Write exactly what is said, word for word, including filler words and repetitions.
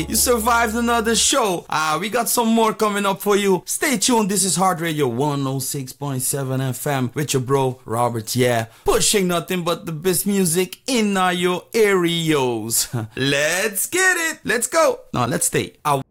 You survived another show. Ah, we got some more coming up for you. Stay tuned. This is Heart Radio one oh six point seven F M with your bro, Robert. Yeah, pushing nothing but the best music in uh, your areas. Let's get it. Let's go. No, let's stay. I